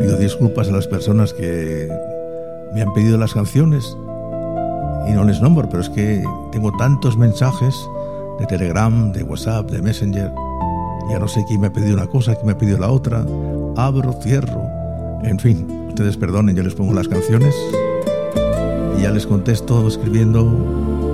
Pido disculpas a las personas que me han pedido las canciones y no les nombro, pero es que tengo tantos mensajes de Telegram, de WhatsApp, de Messenger. Ya no sé quién me ha pedido una cosa, quién me ha pedido la otra. Abro, cierro. En fin, ustedes perdonen, yo les pongo las canciones y ya les contesto escribiendo